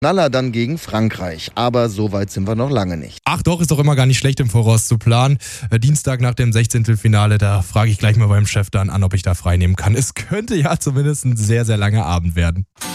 Knaller dann gegen Frankreich. Aber so weit sind wir noch lange nicht. Ach doch, ist doch immer gar nicht schlecht im Voraus zu planen. Dienstag nach dem 16. Finale, da frage ich gleich mal beim Chef dann an, ob ich da frei nehmen kann. Es könnte ja zumindest ein sehr, sehr langer Abend werden.